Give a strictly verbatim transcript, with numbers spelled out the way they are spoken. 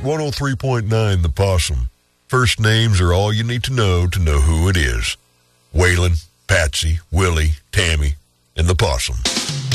one oh three point nine The Possum. First names are all you need to know to know who it is. Waylon, Patsy, Willie, Tammy, and the Possum.